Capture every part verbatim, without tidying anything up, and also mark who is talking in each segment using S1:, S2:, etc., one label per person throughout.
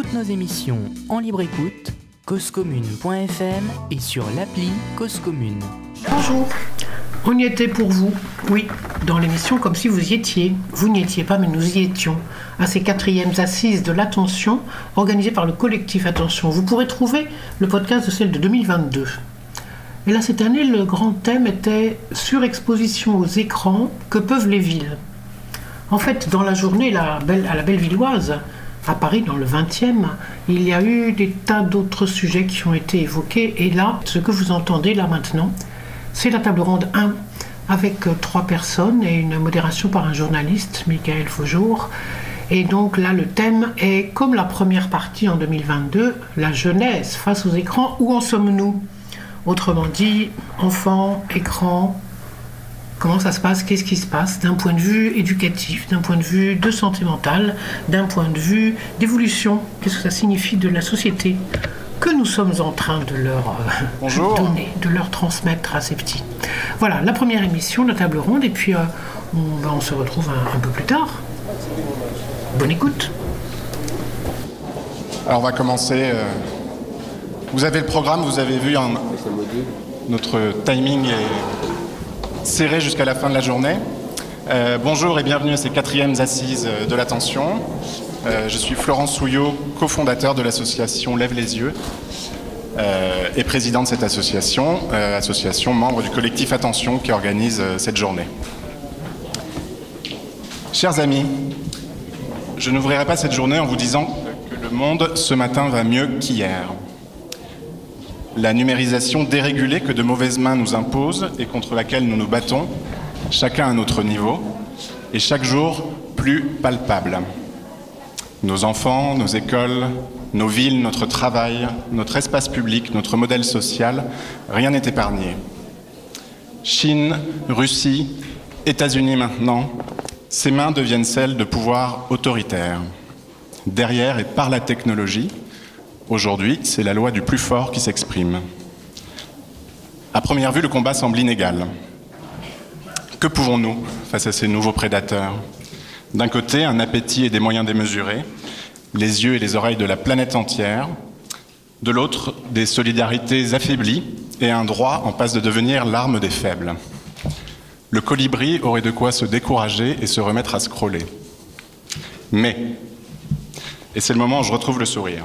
S1: toutes nos émissions en libre écoute, causecommune point f m et sur l'appli Cause Commune.
S2: Bonjour, on y était pour vous, oui, dans l'émission comme si vous y étiez. Vous n'y étiez pas, mais nous y étions, à ces quatrièmes assises de l'attention, organisées par le collectif Attention. Vous pourrez trouver le podcast de celle de deux mille vingt-deux. Et là, cette année, le grand thème était « Surexposition aux écrans, que peuvent les villes ?» En fait, dans la journée la belle, à la Bellevilloise, à Paris, dans le vingtième, il y a eu des tas d'autres sujets qui ont été évoqués. Et là, ce que vous entendez là maintenant, c'est la table ronde un, avec trois personnes et une modération par un journaliste, Michael Faujour. Et donc là, le thème est, comme la première partie en deux mille vingt-deux, la jeunesse face aux écrans, où en sommes-nous ? Autrement dit, enfants, écrans, comment ça se passe, qu'est-ce qui se passe d'un point de vue éducatif, d'un point de vue de santé mentale, d'un point de vue d'évolution, qu'est-ce que ça signifie de la société que nous sommes en train de leur euh, donner, de leur transmettre à ces petits. Voilà, la première émission, la table ronde, et puis euh, on, ben, on se retrouve un, un peu plus tard. Bonne écoute.
S3: Alors on va commencer... Euh... Vous avez le programme, vous avez vu, un... notre timing est serré jusqu'à la fin de la journée. Euh, bonjour et bienvenue à ces quatrièmes assises de l'attention. Euh, je suis Florent Souillot, cofondateur de l'association Lève les yeux euh, et président de cette association, euh, association membre du collectif Attention qui organise euh, cette journée. Chers amis, je n'ouvrirai pas cette journée en vous disant que le monde ce matin va mieux qu'hier. La numérisation dérégulée que de mauvaises mains nous imposent et contre laquelle nous nous battons, chacun à notre niveau, est chaque jour plus palpable. Nos enfants, nos écoles, nos villes, notre travail, notre espace public, notre modèle social, rien n'est épargné. Chine, Russie, États-Unis maintenant, ces mains deviennent celles de pouvoirs autoritaires. Derrière et par la technologie, aujourd'hui, c'est la loi du plus fort qui s'exprime. À première vue, le combat semble inégal. Que pouvons-nous face à ces nouveaux prédateurs ? D'un côté, un appétit et des moyens démesurés, les yeux et les oreilles de la planète entière. De l'autre, des solidarités affaiblies et un droit en passe de devenir l'arme des faibles. Le colibri aurait de quoi se décourager et se remettre à scroller. Mais, et c'est le moment où je retrouve le sourire,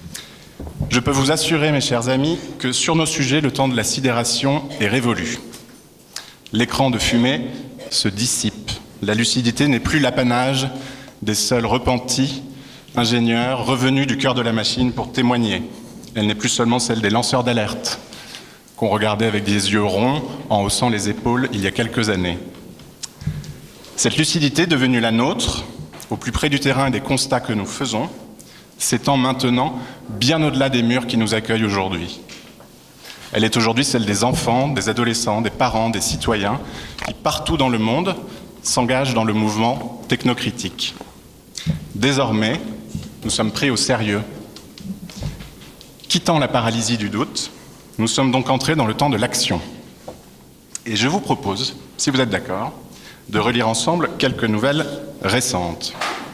S3: je peux vous assurer, mes chers amis, que sur nos sujets, le temps de la sidération est révolu. L'écran de fumée se dissipe. La lucidité n'est plus l'apanage des seuls repentis, ingénieurs, revenus du cœur de la machine pour témoigner. Elle n'est plus seulement celle des lanceurs d'alerte, qu'on regardait avec des yeux ronds, en haussant les épaules il y a quelques années. Cette lucidité devenue la nôtre, au plus près du terrain et des constats que nous faisons, s'étend maintenant bien au-delà des murs qui nous accueillent aujourd'hui. Elle est aujourd'hui celle des enfants, des adolescents, des parents, des citoyens qui, partout dans le monde, s'engagent dans le mouvement technocritique. Désormais, nous sommes pris au sérieux. Quittant la paralysie du doute, nous sommes donc entrés dans le temps de l'action. Et je vous propose, si vous êtes d'accord, de relire ensemble quelques nouvelles récentes.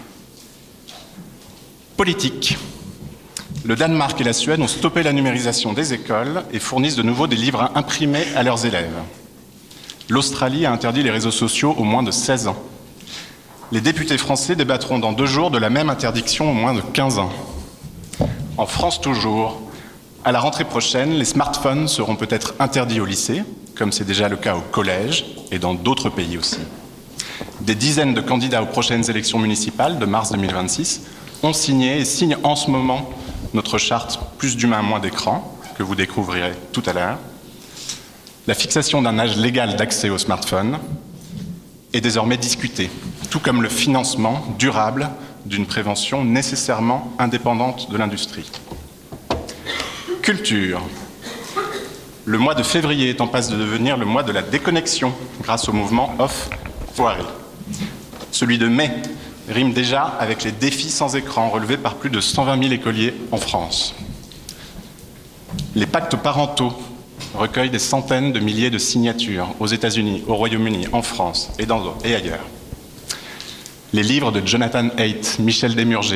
S3: Politique. Le Danemark et la Suède ont stoppé la numérisation des écoles et fournissent de nouveau des livres imprimés à leurs élèves. L'Australie a interdit les réseaux sociaux aux moins de seize ans. Les députés français débattront dans deux jours de la même interdiction aux moins de quinze ans. En France toujours, à la rentrée prochaine, les smartphones seront peut-être interdits au lycée, comme c'est déjà le cas au collège et dans d'autres pays aussi. Des dizaines de candidats aux prochaines élections municipales de mars deux mille vingt-six ont signé et signent en ce moment notre charte Plus d'humains, moins d'écran, que vous découvrirez tout à l'heure. La fixation d'un âge légal d'accès aux smartphones est désormais discutée, tout comme le financement durable d'une prévention nécessairement indépendante de l'industrie. Culture. Le mois de février est en passe de devenir le mois de la déconnexion grâce au mouvement Off Voirie. Celui de mai rime déjà avec les défis sans écran relevés par plus de cent vingt mille écoliers en France. Les pactes parentaux recueillent des centaines de milliers de signatures aux États-Unis, au Royaume-Uni, en France et, dans, et ailleurs. Les livres de Jonathan Haidt, Michel Desmurger,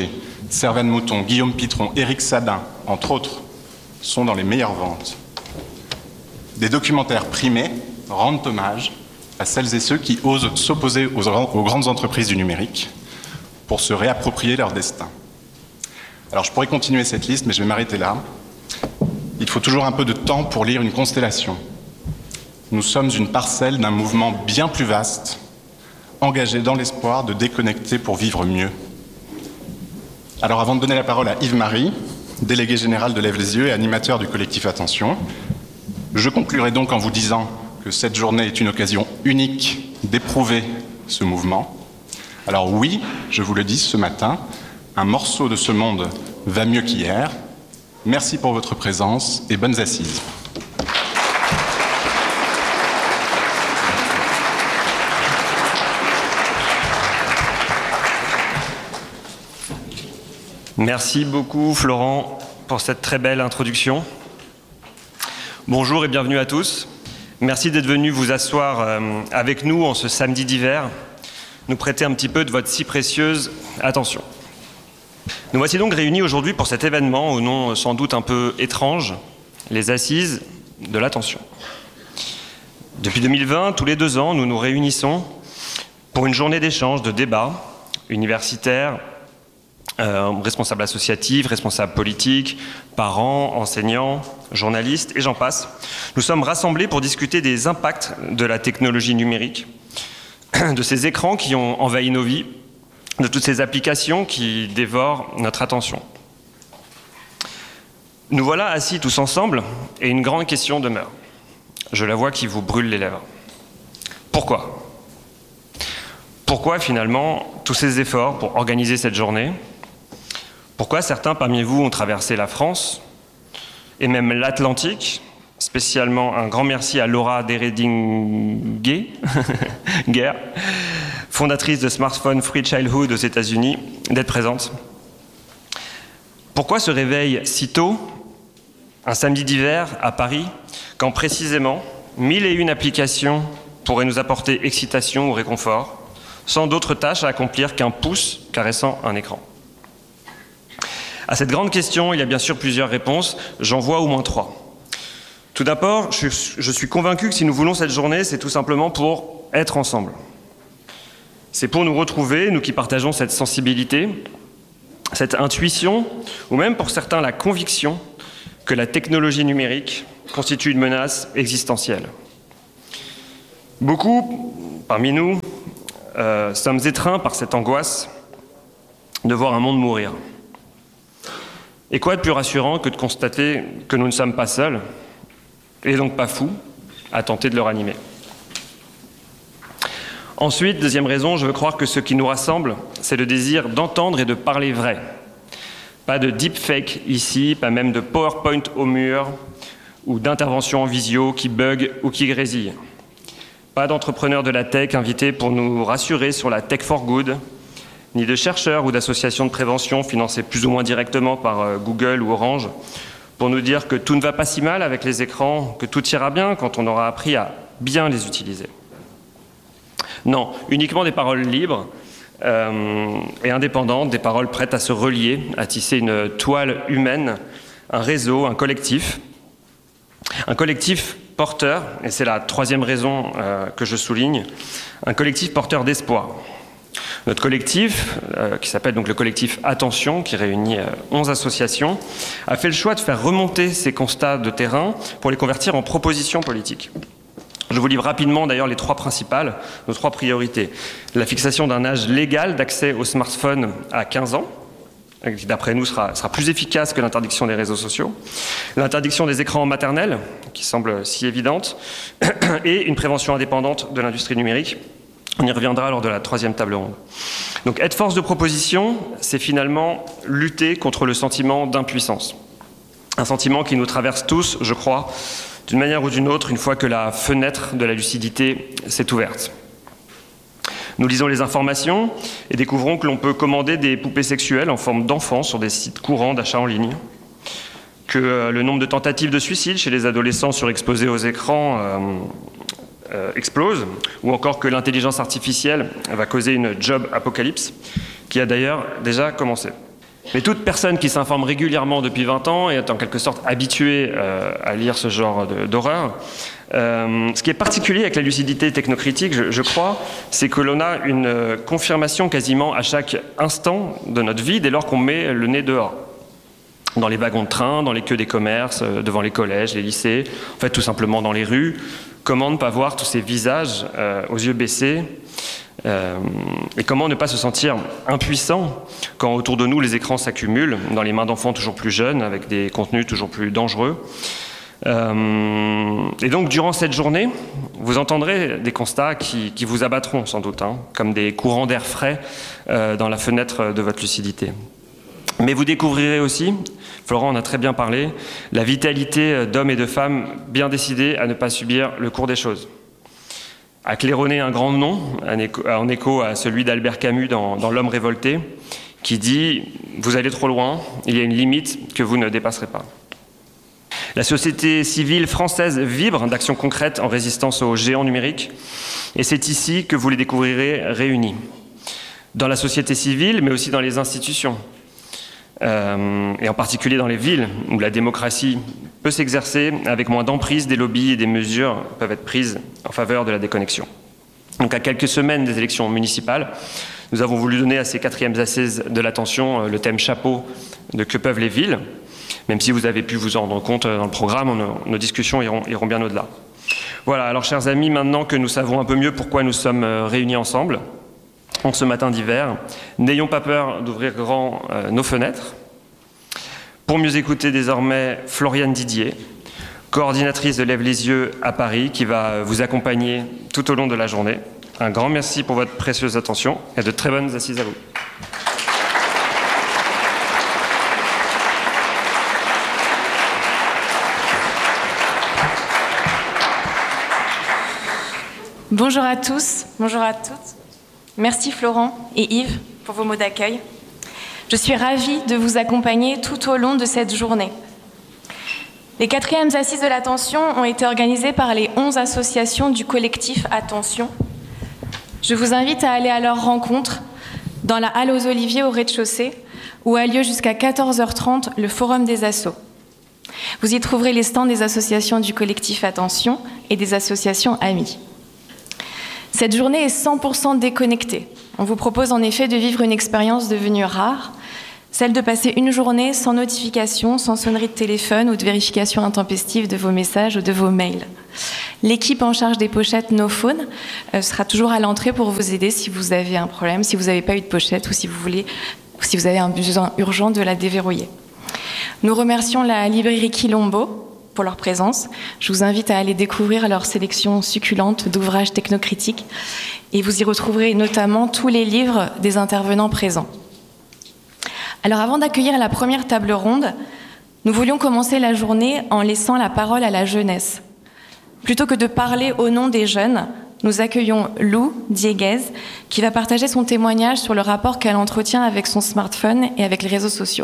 S3: Servane Mouton, Guillaume Pitron, Éric Sadin, entre autres, sont dans les meilleures ventes. Des documentaires primés rendent hommage à celles et ceux qui osent s'opposer aux, aux grandes entreprises du numérique pour se réapproprier leur destin. Alors je pourrais continuer cette liste, mais je vais m'arrêter là. Il faut toujours un peu de temps pour lire une constellation. Nous sommes une parcelle d'un mouvement bien plus vaste, engagé dans l'espoir de déconnecter pour vivre mieux. Alors avant de donner la parole à Yves-Marie, délégué général de Lève les yeux et animateur du collectif Attention, je conclurai donc en vous disant que cette journée est une occasion unique d'éprouver ce mouvement. Alors oui, je vous le dis ce matin, un morceau de ce monde va mieux qu'hier. Merci pour votre présence et bonnes assises.
S4: Merci beaucoup Florent pour cette très belle introduction. Bonjour et bienvenue à tous. Merci d'être venus vous asseoir avec nous en ce samedi d'hiver, nous prêter un petit peu de votre si précieuse attention. Nous voici donc réunis aujourd'hui pour cet événement au nom sans doute un peu étrange, les Assises de l'Attention. Depuis deux mille vingt, tous les deux ans, nous nous réunissons pour une journée d'échange, de débat universitaire, euh, responsables associatifs, responsables politiques, parents, enseignants, journalistes et j'en passe. Nous sommes rassemblés pour discuter des impacts de la technologie numérique, de ces écrans qui ont envahi nos vies, de toutes ces applications qui dévorent notre attention. Nous voilà assis tous ensemble et une grande question demeure. Je la vois qui vous brûle les lèvres. Pourquoi ? Pourquoi finalement tous ces efforts pour organiser cette journée ? Pourquoi certains parmi vous ont traversé la France et même l'Atlantique ? Spécialement un grand merci à Laura Deredingue, Guerre, fondatrice de Smartphone Free Childhood aux États-Unis, d'être présente. Pourquoi ce réveil si tôt, un samedi d'hiver à Paris, quand précisément mille et une applications pourraient nous apporter excitation ou réconfort, sans d'autres tâches à accomplir qu'un pouce caressant un écran ? À cette grande question, il y a bien sûr plusieurs réponses, j'en vois au moins trois. Tout d'abord, je, je suis convaincu que si nous voulons cette journée, c'est tout simplement pour être ensemble. C'est pour nous retrouver, nous qui partageons cette sensibilité, cette intuition, ou même pour certains la conviction que la technologie numérique constitue une menace existentielle. Beaucoup, parmi nous, euh, sommes étreints par cette angoisse de voir un monde mourir. Et quoi de plus rassurant que de constater que nous ne sommes pas seuls, et donc pas fous, à tenter de le ranimer. Ensuite, deuxième raison, je veux croire que ce qui nous rassemble, c'est le désir d'entendre et de parler vrai. Pas de deepfake ici, pas même de PowerPoint au mur, ou d'intervention en visio qui bug ou qui grésille. Pas d'entrepreneurs de la tech invités pour nous rassurer sur la tech for good, ni de chercheurs ou d'associations de prévention financées plus ou moins directement par Google ou Orange, pour nous dire que tout ne va pas si mal avec les écrans, que tout ira bien quand on aura appris à bien les utiliser. Non, uniquement des paroles libres euh, et indépendantes, des paroles prêtes à se relier, à tisser une toile humaine, un réseau, un collectif. Un collectif porteur, et c'est la troisième raison euh, que je souligne, un collectif porteur d'espoir. Notre collectif, euh, qui s'appelle donc le collectif Attention, qui réunit euh, onze associations, a fait le choix de faire remonter ces constats de terrain pour les convertir en propositions politiques. Je vous livre rapidement d'ailleurs les trois principales, nos trois priorités. La fixation d'un âge légal d'accès au smartphone à quinze ans, qui d'après nous sera, sera plus efficace que l'interdiction des réseaux sociaux. L'interdiction des écrans maternels, qui semble si évidente, et une prévention indépendante de l'industrie numérique. On y reviendra lors de la troisième table ronde. Donc être force de proposition, c'est finalement lutter contre le sentiment d'impuissance. Un sentiment qui nous traverse tous, je crois, d'une manière ou d'une autre, une fois que la fenêtre de la lucidité s'est ouverte. Nous lisons les informations et découvrons que l'on peut commander des poupées sexuelles en forme d'enfants sur des sites courants d'achat en ligne, que le nombre de tentatives de suicide chez les adolescents surexposés aux écrans euh, euh, explose, ou encore que l'intelligence artificielle va causer une job apocalypse, qui a d'ailleurs déjà commencé. Mais toute personne qui s'informe régulièrement depuis vingt ans est en quelque sorte habituée euh, à lire ce genre de, d'horreur. Euh, ce qui est particulier avec la lucidité technocritique, je, je crois, c'est que l'on a une confirmation quasiment à chaque instant de notre vie dès lors qu'on met le nez dehors. Dans les wagons de train, dans les queues des commerces, devant les collèges, les lycées, en fait tout simplement dans les rues. Comment ne pas voir tous ces visages euh, aux yeux baissés euh, et comment ne pas se sentir impuissant quand autour de nous les écrans s'accumulent dans les mains d'enfants toujours plus jeunes avec des contenus toujours plus dangereux. Euh, et donc durant cette journée, vous entendrez des constats qui, qui vous abattront sans doute, hein, comme des courants d'air frais euh, dans la fenêtre de votre lucidité. Mais vous découvrirez aussi, Florent en a très bien parlé, la vitalité d'hommes et de femmes bien décidés à ne pas subir le cours des choses. À claironner un grand nom, en écho à celui d'Albert Camus dans, dans L'homme révolté, qui dit « Vous allez trop loin, il y a une limite que vous ne dépasserez pas ». La société civile française vibre d'actions concrètes en résistance aux géants numériques, et c'est ici que vous les découvrirez réunis. Dans la société civile, mais aussi dans les institutions, euh, et en particulier dans les villes, où la démocratie peut s'exercer avec moins d'emprise des lobbies et des mesures peuvent être prises en faveur de la déconnexion. Donc à quelques semaines des élections municipales, nous avons voulu donner à ces quatrièmes assises de l'attention le thème chapeau de Que peuvent les villes, même si vous avez pu vous en rendre compte dans le programme, nos, nos discussions iront, iront bien au-delà. Voilà, alors chers amis, maintenant que nous savons un peu mieux pourquoi nous sommes réunis ensemble, en ce matin d'hiver, n'ayons pas peur d'ouvrir grand euh, nos fenêtres. Pour mieux écouter désormais Floriane Didier, coordinatrice de Lève les yeux à Paris, qui va vous accompagner tout au long de la journée. Un grand merci pour votre précieuse attention et de très bonnes assises à vous.
S5: Bonjour à tous, bonjour à toutes. Merci Florent et Yves pour vos mots d'accueil. Je suis ravie de vous accompagner tout au long de cette journée. Les quatrièmes assises de l'attention ont été organisées par les onze associations du collectif Attention. Je vous invite à aller à leur rencontre dans la halle aux Oliviers au rez-de-chaussée, où a lieu jusqu'à quatorze heures trente le forum des assos. Vous y trouverez les stands des associations du collectif Attention et des associations amies. Cette journée est cent pour cent déconnectée. On vous propose en effet de vivre une expérience devenue rare, celle de passer une journée sans notification, sans sonnerie de téléphone ou de vérification intempestive de vos messages ou de vos mails. L'équipe en charge des pochettes No Phone euh, sera toujours à l'entrée pour vous aider si vous avez un problème, si vous n'avez pas eu de pochette ou si vous voulez, ou si vous avez un besoin urgent de la déverrouiller. Nous remercions la librairie Quilombo pour leur présence. Je vous invite à aller découvrir leur sélection succulente d'ouvrages technocritiques et vous y retrouverez notamment tous les livres des intervenants présents. Alors avant d'accueillir la première table ronde, nous voulions commencer la journée en laissant la parole à la jeunesse. Plutôt que de parler au nom des jeunes, nous accueillons Lou Dieguez qui va partager son témoignage sur le rapport qu'elle entretient avec son smartphone et avec les réseaux sociaux.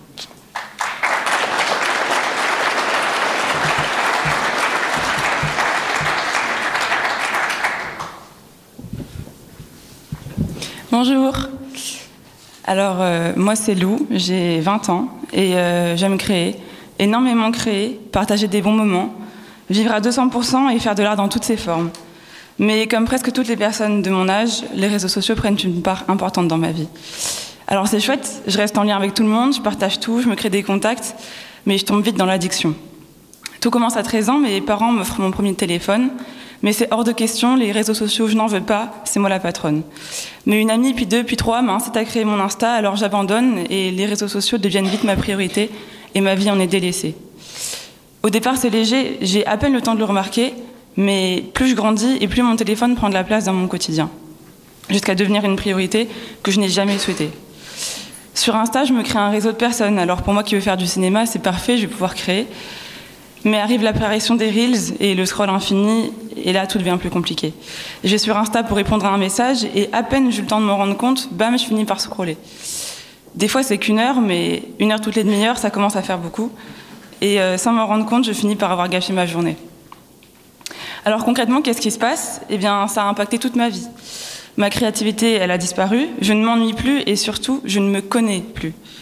S6: Bonjour. Alors, euh, moi, c'est Lou, j'ai vingt ans et euh, j'aime créer, énormément créer, partager des bons moments, vivre à deux cents pour cent et faire de l'art dans toutes ses formes. Mais comme presque toutes les personnes de mon âge, les réseaux sociaux prennent une part importante dans ma vie. Alors, c'est chouette, je reste en lien avec tout le monde, je partage tout, je me crée des contacts, mais je tombe vite dans l'addiction. Tout commence à treize ans, mes parents m'offrent mon premier téléphone. Mais c'est hors de question, les réseaux sociaux, je n'en veux pas, c'est moi la patronne. Mais une amie, puis deux, puis trois, m'incite à créer mon Insta, alors j'abandonne et les réseaux sociaux deviennent vite ma priorité et ma vie en est délaissée. Au départ, c'est léger, j'ai à peine le temps de le remarquer, mais plus je grandis et plus mon téléphone prend de la place dans mon quotidien, jusqu'à devenir une priorité que je n'ai jamais souhaitée. Sur Insta, je me crée un réseau de personnes, alors pour moi qui veux faire du cinéma, c'est parfait, je vais pouvoir créer. Mais arrive l'apparition des Reels et le scroll infini, et là, tout devient plus compliqué. Je vais sur Insta pour répondre à un message, et à peine j'ai eu le temps de m'en rendre compte, bam, je finis par scroller. Des fois, c'est qu'une heure, mais une heure toutes les demi-heures, ça commence à faire beaucoup. Et euh, sans m'en rendre compte, je finis par avoir gâché ma journée. Alors concrètement, qu'est-ce qui se passe ? Eh bien, ça a impacté toute ma vie. Ma créativité, elle a disparu, je ne m'ennuie plus, et surtout, je ne me connais plus.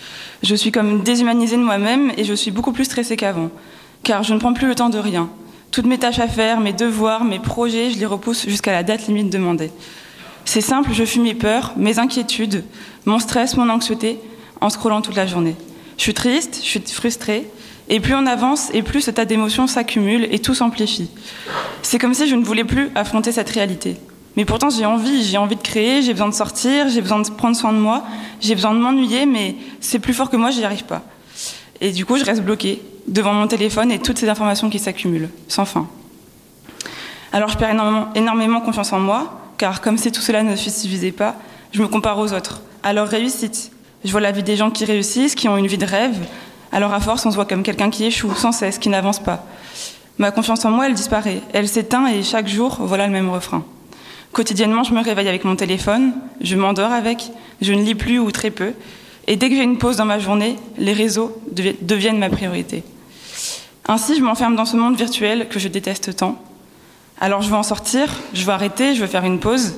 S6: Je suis comme déshumanisée de moi-même et je suis beaucoup plus stressée qu'avant, car je ne prends plus le temps de rien. Toutes mes tâches à faire, mes devoirs, mes projets, je les repousse jusqu'à la date limite demandée. C'est simple, je fuis mes peurs, mes inquiétudes, mon stress, mon anxiété, en scrollant toute la journée. Je suis triste, je suis frustrée, et plus on avance, et plus ce tas d'émotions s'accumule et tout s'amplifie. C'est comme si je ne voulais plus affronter cette réalité. Mais pourtant j'ai envie, j'ai envie de créer, j'ai besoin de sortir, j'ai besoin de prendre soin de moi, j'ai besoin de m'ennuyer, mais c'est plus fort que moi, j'y arrive pas. Et du coup, je reste bloquée devant mon téléphone et toutes ces informations qui s'accumulent, sans fin. Alors je perds énormément, énormément confiance en moi, car comme si tout cela ne suffisait pas, je me compare aux autres, à leur réussite. Je vois la vie des gens qui réussissent, qui ont une vie de rêve, alors à force on se voit comme quelqu'un qui échoue sans cesse, qui n'avance pas. Ma confiance en moi, elle disparaît, elle s'éteint et chaque jour, voilà le même refrain. Quotidiennement, je me réveille avec mon téléphone, je m'endors avec, je ne lis plus ou très peu, et dès que j'ai une pause dans ma journée, les réseaux deviennent ma priorité. Ainsi, je m'enferme dans ce monde virtuel que je déteste tant. Alors je veux en sortir, je veux arrêter, je veux faire une pause,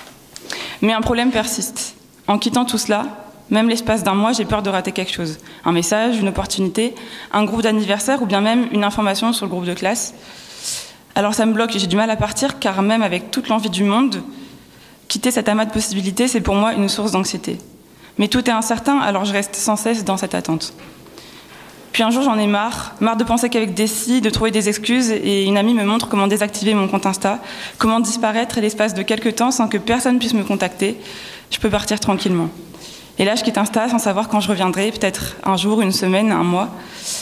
S6: mais un problème persiste. En quittant tout cela, même l'espace d'un mois, j'ai peur de rater quelque chose. Un message, une opportunité, un groupe d'anniversaire ou bien même une information sur le groupe de classe. Alors ça me bloque, j'ai du mal à partir car même avec toute l'envie du monde, quitter cet amas de possibilités, c'est pour moi une source d'anxiété. Mais tout est incertain, alors je reste sans cesse dans cette attente. Puis un jour j'en ai marre, marre de penser qu'avec des si, de trouver des excuses, et une amie me montre comment désactiver mon compte Insta, comment disparaître à l'espace de quelques temps sans que personne puisse me contacter. Je peux partir tranquillement. Et là je quitte Insta sans savoir quand je reviendrai, peut-être un jour, une semaine, un mois.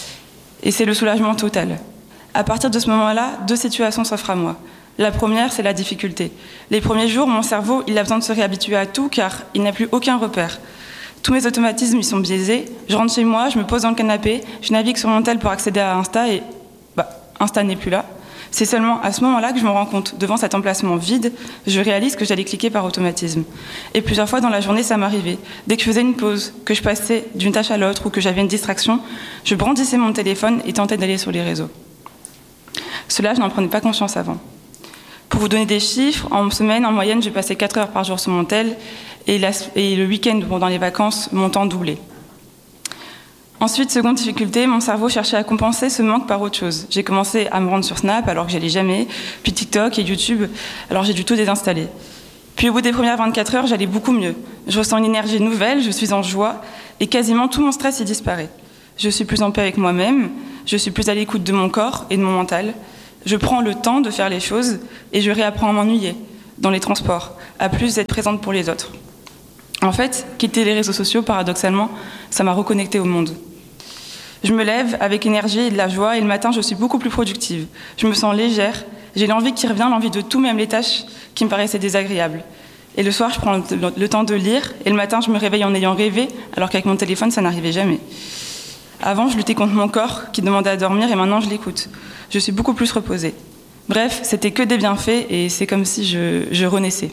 S6: Et c'est le soulagement total. À partir de ce moment-là, deux situations s'offrent à moi. La première, c'est la difficulté. Les premiers jours, mon cerveau, il a besoin de se réhabituer à tout car il n'a plus aucun repère. Tous mes automatismes, ils sont biaisés. Je rentre chez moi, je me pose dans le canapé, je navigue sur mon tel pour accéder à Insta et bah, Insta n'est plus là. C'est seulement à ce moment-là que je me rends compte, devant cet emplacement vide, je réalise que j'allais cliquer par automatisme. Et plusieurs fois dans la journée, ça m'arrivait. Dès que je faisais une pause, que je passais d'une tâche à l'autre ou que j'avais une distraction, je brandissais mon téléphone et tentais d'aller sur les réseaux. Cela, je n'en prenais pas conscience avant. Pour vous donner des chiffres, en semaine, en moyenne, j'ai passé quatre heures par jour sur mon tel et, la, et le week-end, pendant les vacances, mon temps doublé. Ensuite, seconde difficulté, mon cerveau cherchait à compenser ce manque par autre chose. J'ai commencé à me rendre sur Snap alors que j'allais jamais, puis TikTok et YouTube, alors j'ai dû tout désinstaller. Puis au bout des premières vingt-quatre heures, j'allais beaucoup mieux. Je ressens une énergie nouvelle, je suis en joie et quasiment tout mon stress y disparaît. Je suis plus en paix avec moi-même, je suis plus à l'écoute de mon corps et de mon mental. Je prends le temps de faire les choses et je réapprends à m'ennuyer dans les transports, à plus être présente pour les autres. En fait, quitter les réseaux sociaux, paradoxalement, ça m'a reconnectée au monde. Je me lève avec énergie et de la joie et le matin, je suis beaucoup plus productive. Je me sens légère, j'ai l'envie qui revient, l'envie de tout, même les tâches qui me paraissaient désagréables. Et le soir, je prends le temps de lire et le matin, je me réveille en ayant rêvé, alors qu'avec mon téléphone, ça n'arrivait jamais. Avant, je luttais contre mon corps qui demandait à dormir et maintenant, je l'écoute. Je suis beaucoup plus reposée. Bref, c'était que des bienfaits et c'est comme si je, je renaissais.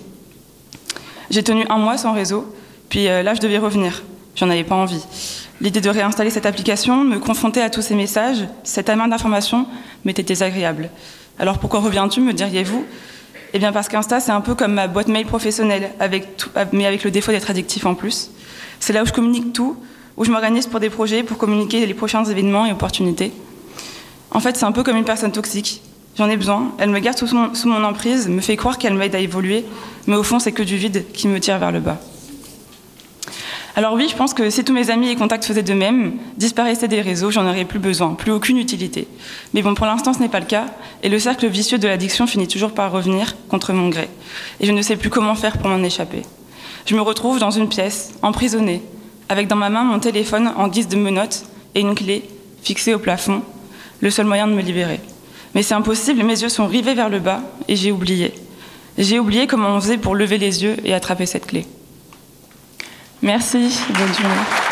S6: J'ai tenu un mois sans réseau, puis euh, là, je devais revenir. J'en avais pas envie. L'idée de réinstaller cette application, me confronter à tous ces messages, cet amas d'informations, m'était désagréable. Alors pourquoi reviens-tu, me diriez-vous ? Eh bien parce qu'Insta, c'est un peu comme ma boîte mail professionnelle, avec tout, mais avec le défaut d'être addictif en plus. C'est là où je communique tout, où je m'organise pour des projets, pour communiquer les prochains événements et opportunités. En fait, c'est un peu comme une personne toxique. J'en ai besoin, elle me garde sous mon, sous mon emprise, me fait croire qu'elle m'aide à évoluer, mais au fond, c'est que du vide qui me tire vers le bas. Alors oui, je pense que si tous mes amis et contacts faisaient de même, disparaissaient des réseaux, j'en aurais plus besoin, plus aucune utilité. Mais bon, pour l'instant, ce n'est pas le cas, et le cercle vicieux de l'addiction finit toujours par revenir contre mon gré. Et je ne sais plus comment faire pour m'en échapper. Je me retrouve dans une pièce, emprisonnée, avec dans ma main mon téléphone en guise de menotte et une clé fixée au plafond, le seul moyen de me libérer. Mais c'est impossible, mes yeux sont rivés vers le bas, et j'ai oublié. J'ai oublié comment on faisait pour lever les yeux et attraper cette clé. Merci, bonne journée.